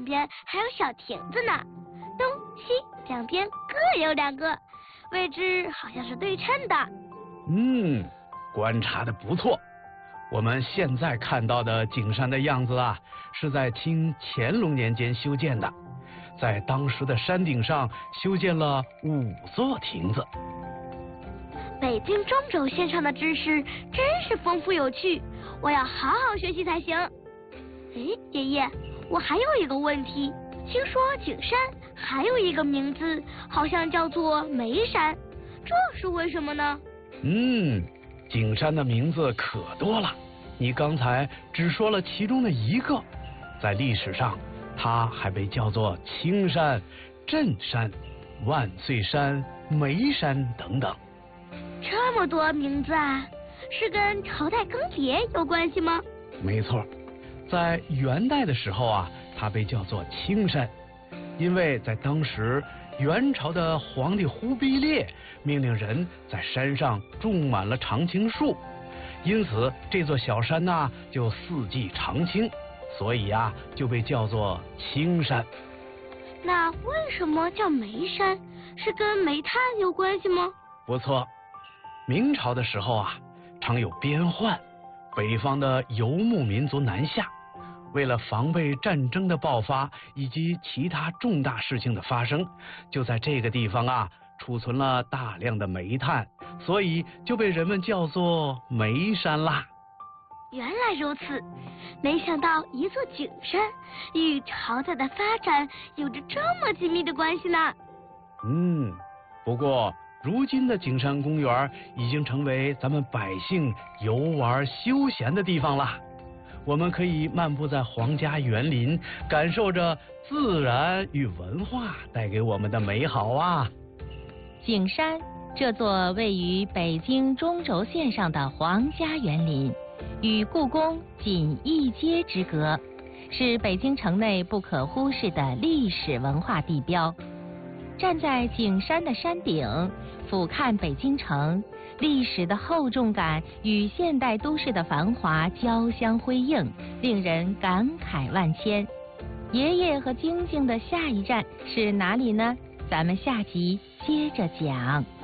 边还有小亭子呢，东西两边各有2个，位置好像是对称的。 观察的不错。我们现在看到的景山的样子啊，是在清乾隆年间修建的，在当时的山顶上修建了5座亭子。 北京中轴线上的知识真是丰富有趣，我要好好学习才行。爷爷，我还有一个问题，听说景山还有一个名字，好像叫做眉山，这是为什么呢？ 景山的名字可多了，你刚才只说了其中的一个。在历史上，它还被叫做青山、镇山、万岁山、眉山等等。 这么多名字啊，是跟朝代更迭有关系吗？ 没错，在元代的时候啊，它被叫做青山，因为在当时元朝的皇帝忽必烈命令人在山上种满了常青树，因此这座小山呐就4季常青，所以啊就被叫做青山。 那为什么叫眉山？是跟煤炭有关系吗？ 不错，明朝的时候啊，常有边患，北方的游牧民族南下，为了防备战争的爆发以及其他重大事情的发生，就在这个地方啊储存了大量的煤炭，所以就被人们叫做煤山啦。 原来如此，没想到一座景山与朝代的发展有着这么紧密的关系呢。 不过如今的景山公园已经成为咱们百姓游玩休闲的地方了。我们可以漫步在皇家园林，感受着自然与文化带给我们的美好啊。 景山这座位于北京中轴线上的皇家园林，与故宫仅1街之隔，是北京城内不可忽视的历史文化地标。站在景山的山顶，俯瞰北京城，历史的厚重感与现代都市的繁华交相辉映，令人感慨万千。爷爷和晶晶的下一站是哪里呢？咱们下集接着讲。